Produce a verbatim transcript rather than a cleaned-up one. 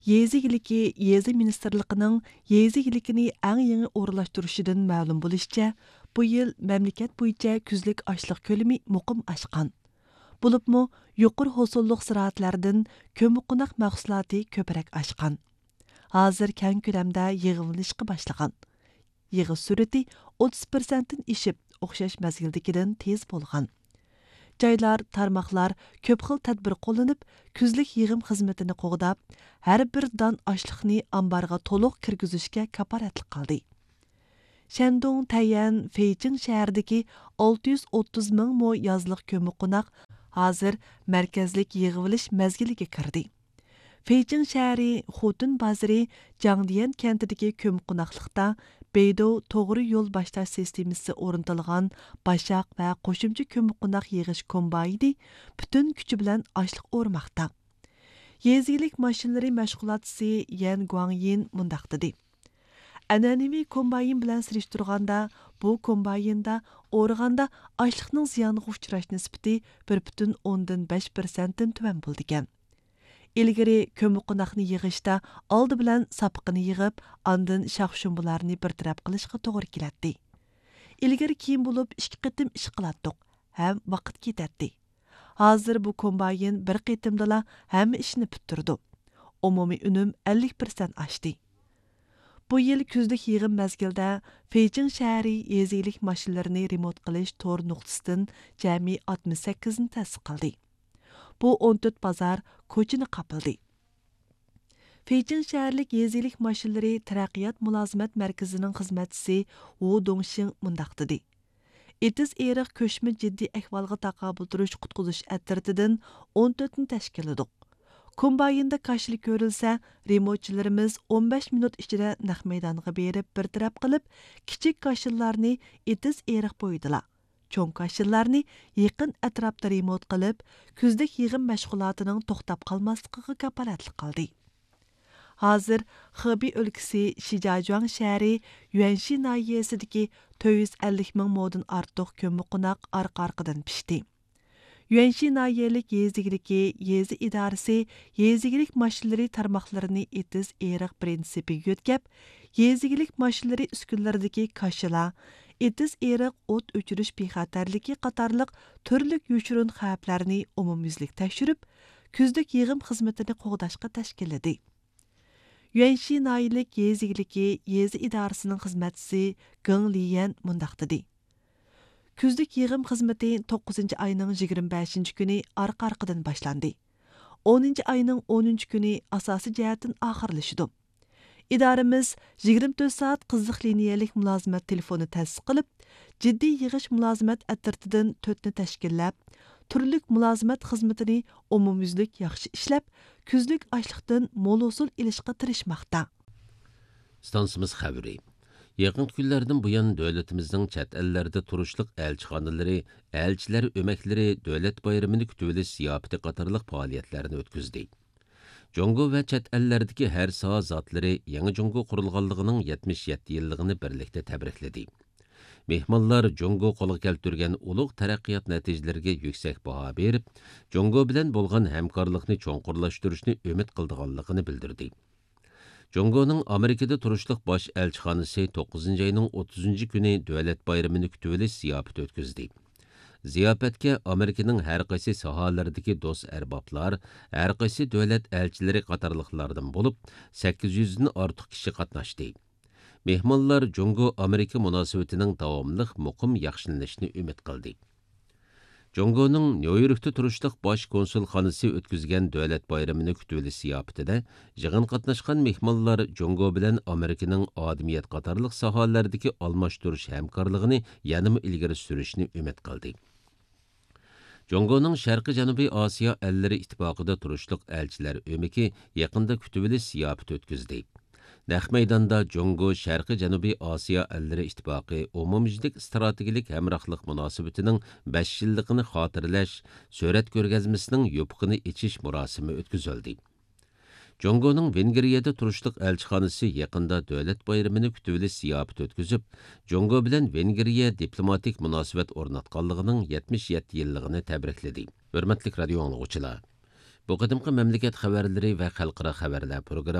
Yezi iliki Yezi Ministerliğinin yezi ilikini ən yeni orlaştırışıdan ma'lum bo'lishcha, bu yil mamlakat bo'yicha kuzlik açlıq kölemi muqim aşqan. Bulupmu yuqur hosulluk ziraatlardan kömüqunaq mahsulati köpürek aşqan. Hazır kən kölemdə yığılışqı başlağan. Yığı süreti o'ttiz persentdan işib, o'xshash mazgildikidan tez bo'lgan. Joylar, tarmoqlar ko'p xil tadbir qo'llanib, kuzlik yig'im xizmatini qo'g'dab, har bir don oshliqni ambarga to'liq kirgizishga kaporatlik qildi. Shandong, Tayyan, Feijing shahridagi olti yuz o'ttiz ming mo yozliq ko'miqunaq hozir markazlik yig'ilish mazgiliga kirdi. Feijing shahri Xotun bozori Jangdian kentidagi ko'miqunaqliqda Beydo to'g'ri yo'l boshlash sistemasi o'rnatilgan bashaq va qo'shimcha ko'miqunaq yig'ish kombayni butun kuchi bilan ochliq o'rmoqda. Yezilik mashinalari mashg'ulotchisi Yan Guangyin mundaq dedi. An'anaviy kombayn bilan surishtirganda, bu kombaynda o'rganda ochliqning ziyoniga uchrash nisbati bir butun o'ndan besh persentdan tuvan bo'lgan. İlgiri kömüqunaqni yığışda aldı bilan sapqini yığıb, andın şaxşumbularni bir taraf qilishga to'g'ri keladi. İlgiri keyin bo'lib ikki qitim ish qilatdiq, ham vaqt ketadi. Hozir bu kombayn bir qitimdala hamma ishni bitirdi. Umumiy unum ellik persent oshdi. Bu yil kuzlik yig'im mazgilda Feijing shahri yezilik mashinalarini remont qilish to'r nuqtasidan jami oltmish sakkiz ni ta'sis qildi. Bu o'n to'rt bazar ko'chini qapildi. Feijing shaharlik yezilik mashinalari taraqqiyot mulozimat markazining xizmatchisi Wu Dongxing mundaq dedi. Etiz eriq ko'chma jiddiy ahvolga taqobil turish qutqizish atritidan o'n to'rt ni tashkil ediq. Kombaynda kashli ko'rilsa, remontchilarimiz o'n besh minut ichida naq maydonga berib bir taraf qilib, kichik kashillarni etiz eriq qo'ydilar. Cho'ng kashillarni yaqin atrofda remont qilib, kuzlik yig'im mashg'ulotining to'xtab qolmasligiga kapolatlik qildi. Hozir Xebey o'lkasi Shijiazhuang shahri Yuanshi nahiyasidagi to'rt yuz ellik ming modan ortiq ko'miqunaq orqa-orqadan pishdi. Yuanshi nahiyalik yezigiligi yezi idorasi yezigilik mashinalari tarmoqlarini etiz eriq prinsipiga yo'tkab, yezigilik mashinalari uskunlaridagi kashilar, etiz eriq o't o'chirish bexatarligi qatorliq turli yo'shurun xavflarni umumyuzlik tekshirib, kuzlik yig'im xizmatini qo'g'dashga tashkilladi. Yuanshi nahiyalik yezigiligi yezi idorasining xizmatchisi Geng Liyan mundaq dedi. Kuzlik yig'im xizmati to'qqizinchi oyning yigirma beshinchi kuni orqa-orqadan boshlandi. o'ninchi oyning o'ninchi kuni asosiy jihatdan oxirlashdi. İdaramiz yigirma to'rt soat qiziq liniyalik mulozimat telefoni ta'sis qilib, jiddiy yig'ish mulozimat atritidan to'rtni tashkillab, turli mulozimat xizmatini umumyuzlik yaxshi ishlab, kuzlik ochliqdan mo'l usul ilishga tirishmoqda. Stansimiz xabari. Yaqin kunlardan buyon davlatimizning chet ellarda turishliq elchixonalari, elchilar o'maklari davlat bayramini kutib olish ziyofati qatorliq faoliyatlarni o'tkazdi. Jongo va chet ellardagi har soha zotlari yangi Jongo qurilganligining yetmish yetti yilligini birlikda tabrikladi. Mehmonlar Jongo qo'lga keltirgan ulug' taraqqiyot natijalariga yuksak baho berib, Jongo bilan bo'lgan hamkorlikni cho'nqurlashtirishni umid qildiganligini bildirdi. Jongoning Amerikada turishliq bosh elchixonasi to'qqizinchi oyning o'ttizinchi kuni davlat bayramini kutib olish ziyofati o'tkazdi. Ziyofatga Amerikaning har qaysi sohalaridagi do'st arboblar, har qaysi davlat elchilari qatorliqlardan bo'lib, sakkiz yuz dan ortiq kishi qatnashdi. Mehmonlar Jongo Amerika munosabatining davomli muqim yaxshilanishini umid qildi. Jongoning Nyu-Yorkda turishliq bosh konsulxonasi o'tkazgan davlat bayramini kutib olish ziyofatida yig'in qatnashgan mehmonlar Jongo bilan Amerikaning odamiyat qatorliq sohalardagi almashtirish hamkorligini yanada ilgari surishni umid qildi. Jongoning Sharqiy Janubiy Osiyo ellari ittifoqida turishliq elchilar o'miki yaqinda kutib olish ziyofati o'tkazdi. Naq maydonda Jongo Sharqiy Janubiy Osiyo ellari ittifoqi umumyuzlik strategik hamrohlik munosabatining besh yilligini xotirlash, surat ko'rgazmasining yopiqini ichish murosimi o'tkazildi. Jongoning Vengriyada turishliq elchixonasi yaqinda davlat bayramini kutib olish ziyofati o'tkazib, Jongo bilan Vengriya diplomatik munosabat o'rnatganligining yetmish yetti yilligini tabrikladi. Hurmatli radio anglovchilar, Bu qadimqi mamlakat xabarlari va xalqaro xabarlar programmasi